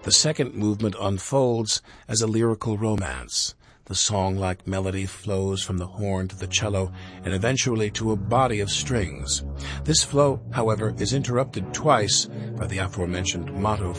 The second movement unfolds as a lyrical romance. The song-like melody flows from the horn to the cello and eventually to a body of strings. This flow, however, is interrupted twice by the aforementioned motto